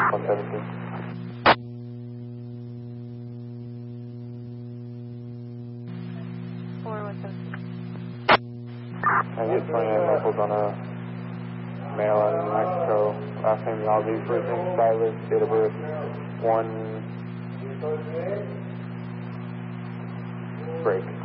117. I get 29 locals on a male out of New Mexico. Last name Yaldi, first name Silas, date of birth 1 break.